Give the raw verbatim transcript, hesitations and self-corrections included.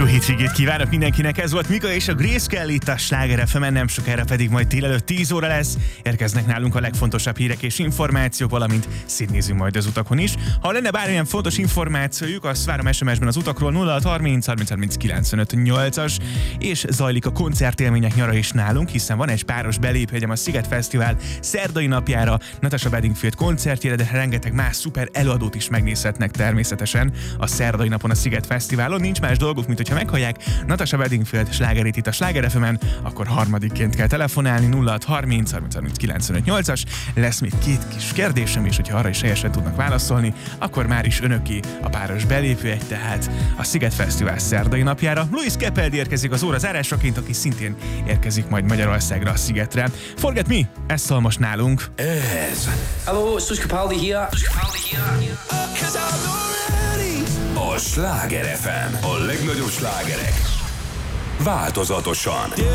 Jó hétvégét kívánok mindenkinek, ez volt Mika és a Grace Kelly itt a Sláger ef emen, nem sokára pedig majd délelőtt tíz óra lesz. Érkeznek nálunk a legfontosabb hírek és információk, valamint szétnézünk majd az utakon is. Ha lenne bármilyen fontos információjuk, azt várom es em es-ben az utakról nulla hat harminc harminc harminc kilencvenöt nyolcas, és zajlik a koncertélmények nyara is nálunk, hiszen van egy páros belépőjegyem a Sziget Fesztivál szerdai napjára, Natasha Bedingfield koncertjére, de rengeteg más szuper előadót is megnézhetnek természetesen a szerdai napon a Sziget Fesztiválon. Nincs más dolguk, mint hogyha meghallják Natasha Bedingfield slágerét itt a Sláger ef emen, akkor harmadikként kell telefonálni nulla hat harminc harminc harminc kilencvenöt nyolcas. Lesz még két kis kérdésem, és hogyha arra is helyesen tudnak válaszolni, akkor már is önöké a páros belépőjegy, tehát a Sziget Fesztivál szerdai napjára. Luis Capaldi érkezik az óra zárásaként, aki szintén érkezik majd Magyarországra a Szigetre. Forget Me, ez szól most nálunk. Ez. Hello, it's Luis Capaldi here. Luis Capaldi here. A Sláger ef em. A legnagyobb slágerek. Változatosan.